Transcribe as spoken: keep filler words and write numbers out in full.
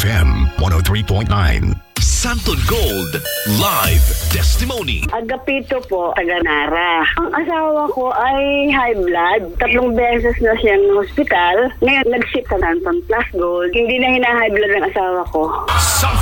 M one oh three point nine. Santon Gold Live Testimony. Agapito po, taga Nara. Ang asawa ko ay high blood. Tatlong beses na siyang hospital. Ngayon, nag-ship sa Santon Plus Gold. Hindi na hina-high blood ang asawa ko.